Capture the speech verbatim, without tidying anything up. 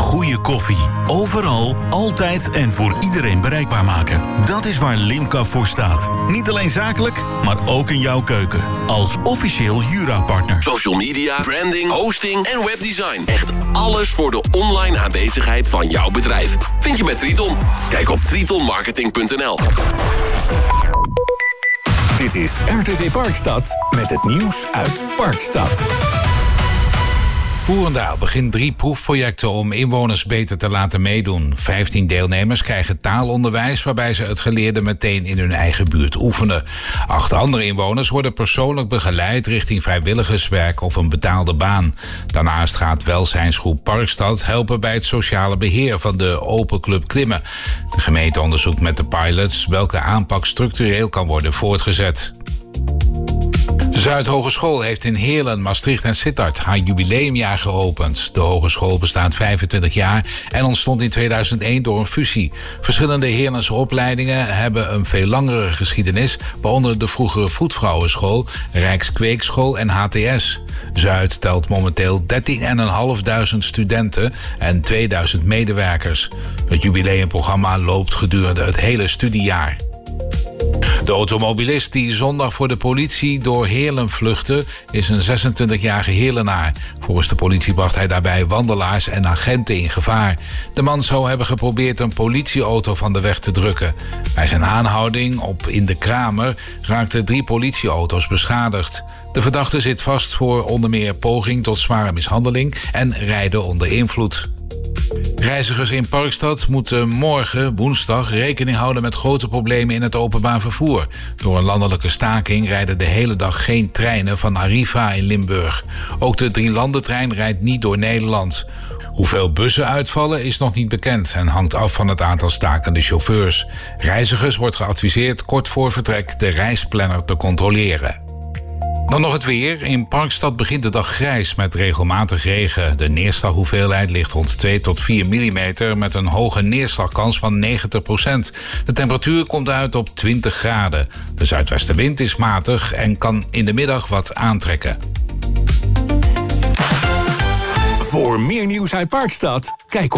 goede koffie. Overal, altijd en voor iedereen bereikbaar maken. Dat is waar Limca voor staat. Niet alleen zakelijk, maar ook in jouw keuken. Als officieel Jura-partner. Social media, branding, hosting en webdesign. Echt alles voor de online aanwezigheid van jouw bedrijf. Vind je bij Triton. Kijk op triton marketing punt n l. Dit is R T V Parkstad met het nieuws uit Parkstad. Voerendaal begint drie proefprojecten om inwoners beter te laten meedoen. Vijftien deelnemers krijgen taalonderwijs waarbij ze het geleerde meteen in hun eigen buurt oefenen. Acht andere inwoners worden persoonlijk begeleid richting vrijwilligerswerk of een betaalde baan. Daarnaast gaat welzijnsgroep Parkstad helpen bij het sociale beheer van de Open Club Klimmen. De gemeente onderzoekt met de pilots welke aanpak structureel kan worden voortgezet. Zuidhogeschool heeft in Heerlen, Maastricht en Sittard haar jubileumjaar geopend. De hogeschool bestaat vijfentwintig jaar en ontstond in tweeduizend één door een fusie. Verschillende Heerlense opleidingen hebben een veel langere geschiedenis, waaronder de vroegere Vroedvrouwenschool, Rijkskweekschool en H T S. Zuid telt momenteel dertienduizend vijfhonderd studenten en tweeduizend medewerkers. Het jubileumprogramma loopt gedurende het hele studiejaar. De automobilist die zondag voor de politie door Heerlen vluchtte is een zesentwintigjarige Heerlenaar. Volgens de politie bracht hij daarbij wandelaars en agenten in gevaar. De man zou hebben geprobeerd een politieauto van de weg te drukken. Bij zijn aanhouding op In de Kramer raakten drie politieauto's beschadigd. De verdachte zit vast voor onder meer poging tot zware mishandeling en rijden onder invloed. Reizigers in Parkstad moeten morgen, woensdag, rekening houden met grote problemen in het openbaar vervoer. Door een landelijke staking rijden de hele dag geen treinen van Arriva in Limburg. Ook de drielandentrein rijdt niet door Nederland. Hoeveel bussen uitvallen is nog niet bekend en hangt af van het aantal stakende chauffeurs. Reizigers wordt geadviseerd kort voor vertrek de reisplanner te controleren. Dan nog het weer. In Parkstad begint de dag grijs met regelmatig regen. De neerslaghoeveelheid ligt rond twee tot vier millimeter... met een hoge neerslagkans van negentig procent. De temperatuur komt uit op twintig graden. De zuidwestenwind is matig en kan in de middag wat aantrekken. Voor meer nieuws uit Parkstad, kijk op